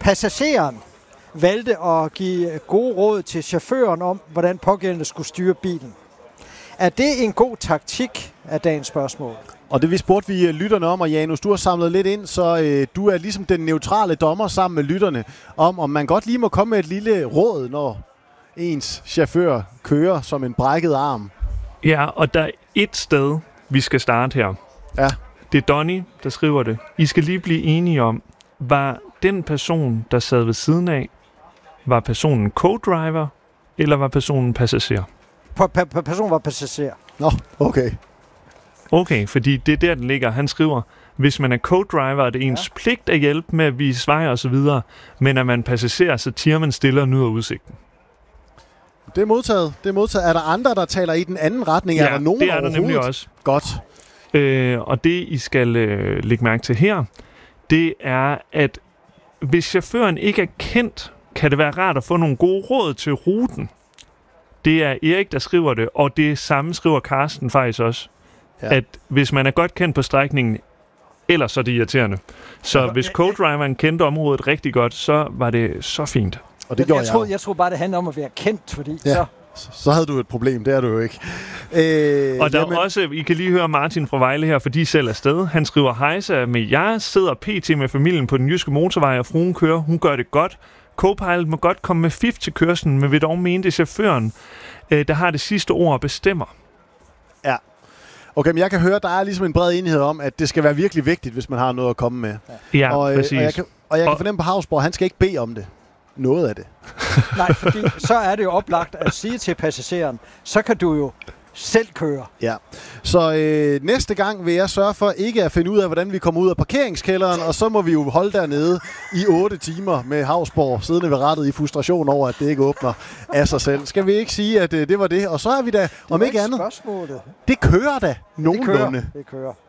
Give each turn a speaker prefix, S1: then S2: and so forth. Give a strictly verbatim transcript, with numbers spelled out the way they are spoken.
S1: Passageren valgte at give gode råd til chaufføren om, hvordan pågældende skulle styre bilen. Er det en god taktik af dagens spørgsmål?
S2: Og det vi spurgte vi lytterne om, og Janus, du har samlet lidt ind, så øh, du er ligesom den neutrale dommer sammen med lytterne, om om man godt lige må komme med et lille råd, når ens chauffør kører som en brækket arm.
S3: Ja, og der er et sted, vi skal starte her.
S2: Ja.
S3: Det er Donny, der skriver det. I skal lige blive enige om, var den person, der sad ved siden af, var personen co-driver, eller var personen passager?
S1: Personen var passager.
S2: Nå, okay.
S3: Okay, fordi det er der, den ligger. Han skriver, hvis man er co-driver, er det ens ja. pligt at hjælpe med at vise vej og så videre, men er man passager, så tiger man stille og nyder udsigten.
S2: Det er modtaget. Det er modtaget. Er der andre, der taler i den anden retning?
S3: Ja,
S2: er der nogen
S3: det er der nemlig også.
S2: Godt.
S3: Øh, og det, I skal øh, lægge mærke til her, det er, at hvis chaufføren ikke er kendt, kan det være rart at få nogle gode råd til ruten. Det er Erik, der skriver det, og det samme skriver Carsten faktisk også. Ja. At hvis man er godt kendt på strækningen, ellers så er det irriterende. Så ja, hvis co-driveren kendte området rigtig godt, så var det så fint.
S2: Og det gjorde
S1: jeg. Jeg troede, jeg troede bare, det handler om at være kendt, fordi
S2: ja.
S1: så...
S2: Så havde du et problem, det er du jo ikke. Øh,
S3: og der
S2: jamen.
S3: er også, I kan lige høre Martin fra Vejle her, for de selv er afsted. Han skriver, hejsa med jeg sidder pt. Med familien på den jyske motorvej, og fruen kører. Hun gør det godt. Co-pilot må godt komme med fif til kørslen, men vil dog mene, det er chaufføren, øh, der har det sidste ord og bestemmer.
S2: Ja. Okay, men jeg kan høre, der er ligesom en bred enighed om, at det skal være virkelig vigtigt, hvis man har noget at komme med.
S3: Ja,
S2: og, øh,
S3: præcis.
S2: Og jeg kan, og jeg kan fornemme på Havsborg, han skal ikke bede om det. Noget af det.
S1: Nej, fordi så er det jo oplagt at sige til passageren, så kan du jo selv køre.
S2: Ja. Så øh, næste gang vil jeg sørge for ikke at finde ud af, hvordan vi kommer ud af parkeringskælderen, og så må vi jo holde dernede i otte timer med Havsborg, siddende ved rattet i frustration over, at det ikke åbner af sig selv. Skal vi ikke sige, at øh, det var det? Og så er vi da, om ikke andet,
S1: spørgsmålet.
S2: det kører da nogenlunde.
S1: Det kører. Det kører.